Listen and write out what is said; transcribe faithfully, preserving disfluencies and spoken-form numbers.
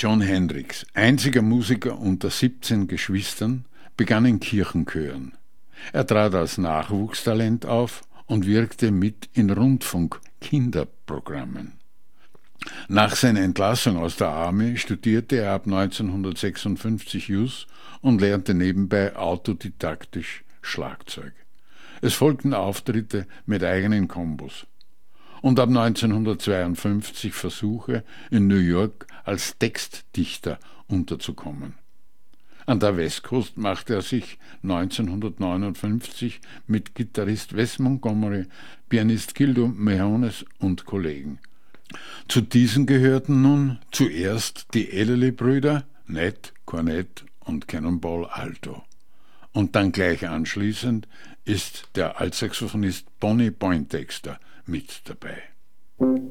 Jon Hendricks, einziger Musiker unter siebzehn Geschwistern, begann in Kirchenchören. Er trat als Nachwuchstalent auf und wirkte mit in Rundfunk-Kinderprogrammen. Nach seiner Entlassung aus der Army studierte er ab neunzehnhundertsechsundfünfzig Jus und lernte nebenbei autodidaktisch Schlagzeug. Es folgten Auftritte mit eigenen Kombos und ab neunzehnhundertzweiundfünfzig Versuche, in New York als Textdichter unterzukommen. An der Westcoast machte er sich neunzehnhundertneunundfünfzig mit Gitarrist Wes Montgomery, Pianist Gildo Mejones und Kollegen. Zu diesen gehörten nun zuerst die Ellerly-Brüder, Nat, Cornett und Cannonball Alto. Und dann gleich anschließend ist der Altsaxophonist Bonnie Poindexter mit dabei.